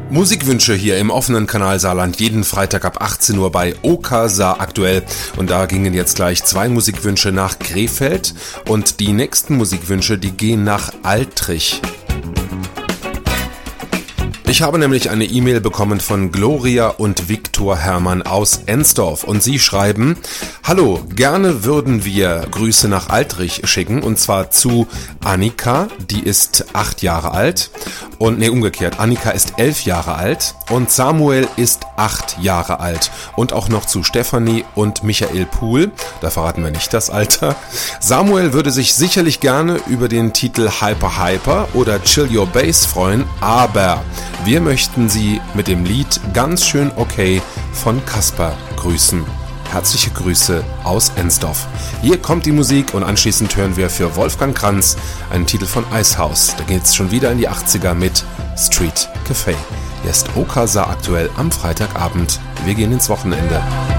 Musikwünsche hier im offenen Kanal Saarland jeden Freitag ab 18 Uhr bei Saar aktuell. Und da gingen jetzt gleich 2 Musikwünsche nach Krefeld und die nächsten Musikwünsche, die gehen nach Altrich. Ich habe nämlich eine E-Mail bekommen von Gloria und Viktor Hermann aus Ensdorf und sie schreiben: Hallo, gerne würden wir Grüße nach Altrich schicken und zwar zu Annika, die ist 8 Jahre alt und umgekehrt, Annika ist 11 Jahre alt und Samuel ist 8 Jahre alt und auch noch zu Stefanie und Michael Pohl, da verraten wir nicht das Alter. Samuel würde sich sicherlich gerne über den Titel Hyper Hyper oder Chill Your Bass freuen, aber wir möchten Sie mit dem Lied Ganz schön okay von Kasper grüßen. Herzliche Grüße aus Ensdorf. Hier kommt die Musik und anschließend hören wir für Wolfgang Kranz einen Titel von Icehouse. Da geht's schon wieder in die 80er mit Street Café. Hier ist Saar aktuell am Freitagabend. Wir gehen ins Wochenende.